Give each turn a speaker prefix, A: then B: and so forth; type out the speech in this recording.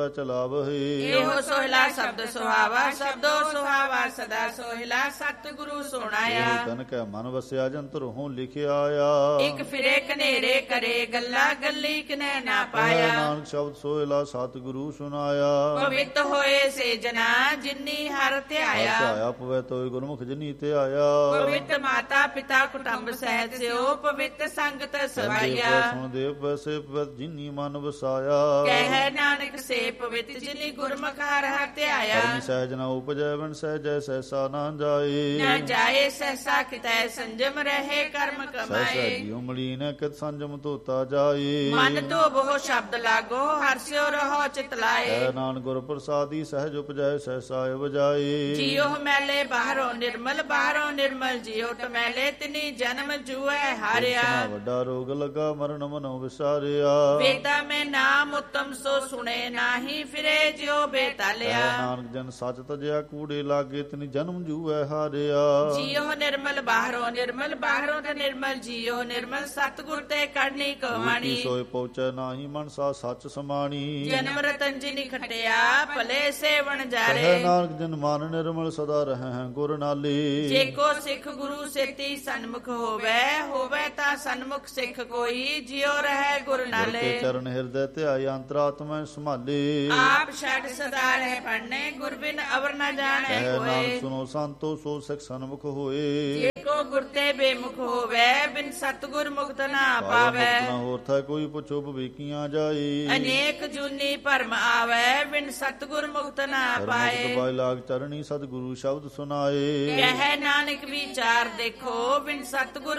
A: ਚਲਾਵਹੀ।
B: ਇਹੋ ਸੋਹਿਲਾ ਸ਼ਬਦ ਸੁਹਾਵਾ, ਸ਼ਬਦੋ ਸੁਹਾਵਾ ਸਦਾ ਸੋਹਿਲਾ, ਸਤਿਗੁਰੂ ਸੋਹਣਾਇਆ।
A: ਤਨ ਕੈ ਮਨ ਵਸਿਆ ਜੰਤਰੋਂ ਲਿਖਿਆ ਆਇਆ।
B: ਇੱਕ ਫਿਰੇ ਕਨੇਰੇ ਕਰੇ ਗੱਲਾਂ, ਗੱਲੀ ਕਿਨੈ ਨਾ ਪਾਇਆ।
A: ਨਾਨਕ ਸ਼ਬਦ ਸੋਹਿਲਾ ਸਤਿਗੁਰੂ ਸੁਨਾਇਆ।
B: ਪਵਿੱਤ ਹੋਏ ਸੇ ਜਨਾ ਜਿਨੀ ਹਰ ਧਿਆਇਆ।
A: ਧਿਆਇਆ ਪਵਿੱਤ ਹੋਏ ਗੁਰਮੁਖ ਜਿਨੀ ਤੇ ਆਇਆ।
B: ਪਵਿੱਤ ਮਾਤਾ ਪਿਤਾ ਕੁਟੰਬ ਸਹਿਤ ਸਿਓ, ਪਵਿੱਤ ਸੰਗਤ ਸਵਾਇਆ।
A: ਸੁਣ ਦੇਵ ਪੈਸੇ ਪਵਿੱਤ ਜਿਨੀ ਮਨ ਵਸਾਇਆ।
B: ਕਹਿ ਨਾਨਕ ਸੇ ਪਵਿੱਤ ਜਿਨੀ ਗੁਰਮੁਖ ਹਰ ਹਰ ਧਿਆਇਆ।
A: ਕਰਮ ਸਹਿਜ ਨ ਉਪਜੈ ਵਨ ਸਹਿਜੈ ਸਹਿਸਾ ਨਾ ਜਾਏ।
B: ਨ ਜਾਏ ਸਹਿਸਾ ਕਿਤੈ ਸੰਜਮ ਰਹੇ ਕਰਮ ਕਮਾਏ।
A: ਸਹਿਸਾ ਜੀਉ ਮਲੀਨ ਕਿਤ ਸੰਜਮ ਧੋਤਾ ਜਾਏ।
B: ਮਨ ਧੋ ਬਹੁ ਸ਼ਬਦ ਲਾਗੋ, ਹਰਸਿਓ ਰਹੋ ਚਿਤ ਲਾਏ।
A: ਕਹਿ ਨਾਨਕ ਗੁਰ ਪ੍ਰਸਾਦੀ ਸਹਿਜ ਉਪਜੈ ਸਹਿਸਾ ਵਜਾਏ।
B: ਜੀਉ ਮੈਲੇ ਬਾਹਰੋਂ ਨਿਰਮਲ, ਬਾਹਰੋਂ ਨਿਰਮਲ ਜੀਉ ਟਮੈਲੇ, ਤਿਨੀ ਜਨਮ ਜੂਐ ਹਾਰਿਆ।
A: ਵੱਡਾ ਰੋਗ ਲਗਾ ਮਰਨ ਮਨੋ ਵਿਸਾਰਿਆ।
B: ਵੇਦਾ ਮੈਂ ਨਾਮ ਉਤਮ ਸੋ ਸੁਣੇ ਨਾਹੀ, ਫਿਰੇ ਜਿਉ ਬੇਤਾਲਿਆ।
A: ਨਾਨਕ ਜਨ ਸੱਚ ਤਜਿਆ ਕੂੜੇ ਲਾਗੇ, ਤਿਨ ਜਨਮ ਜੂਐ ਹਾਰਿਆ।
B: ਜੀਉ ਨਿਰਮਲ ਬਾਹਰੋਂ ਨਿਰਮਲ, ਬਾਹਰੋਂ ਤੇ ਨਿਰਮਲ ਜੀਉ ਨਿਰਮਲ, ਸਤਿਗੁਰ ਤੇ ਕਰਨੀ ਕਵਾਣੀ।
A: ਸੋਏ ਪਹੁੰਚੈ ਨਾਹੀ ਮਨਸਾ ਸੱਚ ਸਮਾਣੀ।
B: ਜਨਮ ਰਤਨ ਜਿਨੀ ਖਟਿਆ, ਭਲੇ ਸੇਵਨ ਜਾਰੇ।
A: ਕਹਿ ਨਾਨਕ ਜਨ ਮਨ ਨਿਰਮਲ ਸਦਾ ਰਹਿ ਹੈ ਗੁਰ ਨਾਲੇ।
B: ਜੇ ਕੋ ਸਿੱਖ ਗੁਰੂ ਸੇਤੀ ਸਨਮੁਖ ਹੋਵੇ, ਹੋਵੇ ਤਾਂ ਸਨਮੁਖ ਸਿੱਖ ਕੋਈ, ਜਿਉ ਰਹਿ ਗੁਰ ਨਾਲੇ।
A: ਚਰਨ ਹਿਰਦੈ ਧਿਆਈ ਅੰਤਰਾਤਮੈ ਸੰਭਾਲੇ।
B: ਆਪ ਛੱਡ ਸਦਾ ਰਹਿ ਪੜਨੇ, ਗੁਰ ਬਿਨ ਅਵਰ ਨ ਜਾਣੈ ਕੋਏ।
A: ਨਾਨਕ ਸੁਨੋ ਸੰਤੋ ਸੋ ਸਿੱਖ ਸਨਮੁਖ ਹੋਏ।
B: ਜੇ ਕੋ ਗੁਰ ਤੇ ਬੇਮੁਖ ਹੋਵੇ, ਬਿਨ ਸਤਿਗੁਰ ਮੁਕਤ ਨਾ ਪਾਵੇ।
A: ਹੋਰ ਥਾ ਕੋਈ ਪੁੱਛੋ ਭਵੀਕੀਆਂ ਜਾਏ।
B: ਅਨੇਕ ਜੂਨੀ ਭਰਮ ਆਵੇ, ਬਿਨ ਸਤਿਗੁਰ ਮੁਕਤ ਨਾ ਪਾਏ।
A: ਬਾਈ ਲਾਗ ਚਰਣੀ ਸਤਿਗੁਰੂ ਸ਼ਬਦ ਸੁਨਾਏ।
B: ਕਹਿ ਨਾਨਕ ਵਿਚਾਰ ਦੇਖੋ, ਬਿਨ ਸਤਿਗੁਰ